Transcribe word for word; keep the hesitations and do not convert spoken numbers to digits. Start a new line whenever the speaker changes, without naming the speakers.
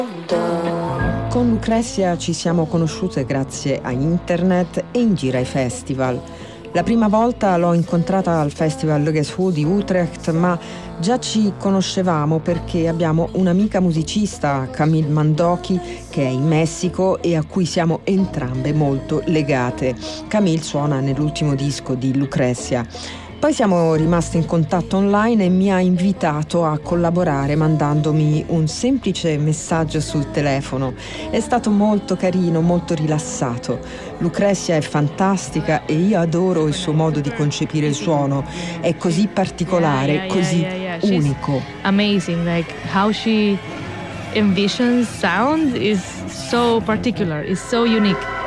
Con Lucrezia ci siamo conosciute grazie a internet e in gira ai festival. La prima volta l'ho incontrata al Festival Le Guess Who di Utrecht, ma già ci conoscevamo perché abbiamo un'amica musicista, Camille Mandoki, che è in Messico e a cui siamo entrambe molto legate. Camille suona nell'ultimo disco di Lucrezia. Poi siamo rimasti in contatto online e mi ha invitato a collaborare mandandomi un semplice messaggio sul telefono. È stato molto carino, molto rilassato. Lucrezia è fantastica e io adoro il suo modo di concepire il suono. È così particolare,
yeah, yeah,
così
yeah, yeah, yeah.
unico.
Amazing, like how she envisions sound is so particular, is so unique.